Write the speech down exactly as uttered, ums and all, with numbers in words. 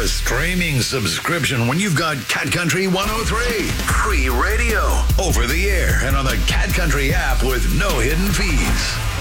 a streaming subscription when you've got Cat Country one oh three. Free radio. Over the air and on the Cat Country app with no hidden fees.